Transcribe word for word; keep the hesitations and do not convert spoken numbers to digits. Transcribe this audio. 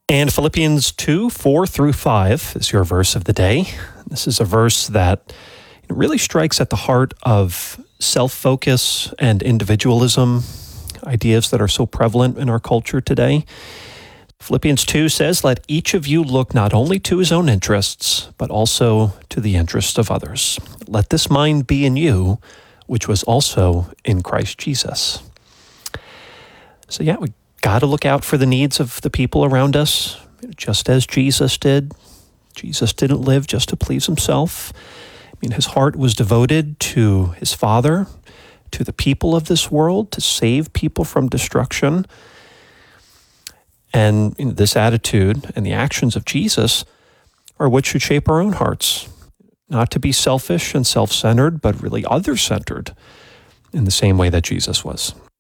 And Philippians two, four through five is your verse of the day. This is a verse that really strikes at the heart of self-focus and individualism, ideas that are so prevalent in our culture today. Philippians two says, "Let each of you look not only to his own interests, but also to the interests of others. Let this mind be in you, which was also in Christ Jesus." So yeah, we got to look out for the needs of the people around us, just as Jesus did. Jesus didn't live just to please himself. I mean, his heart was devoted to his Father, to the people of this world, to save people from destruction. And you know, this attitude and the actions of Jesus are what should shape our own hearts, not to be selfish and self-centered, but really other-centered in the same way that Jesus was.